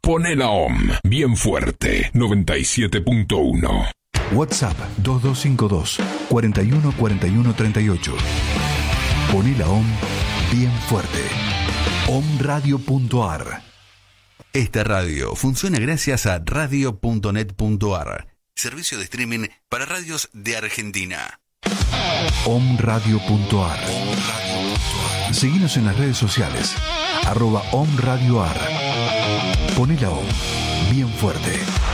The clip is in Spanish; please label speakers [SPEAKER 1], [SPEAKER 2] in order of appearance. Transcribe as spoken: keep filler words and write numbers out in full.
[SPEAKER 1] Poné la O M bien fuerte, noventa y siete punto uno.
[SPEAKER 2] WhatsApp dos dos cinco dos, cuatro uno cuatro uno tres ocho. Poné la O M bien fuerte. omradio punto a r.
[SPEAKER 3] Esta radio funciona gracias a radio punto net punto a r, servicio de streaming para radios de Argentina.
[SPEAKER 2] omradio punto a r. Seguinos en las redes sociales, arroba omradioar. Poné la O M bien fuerte.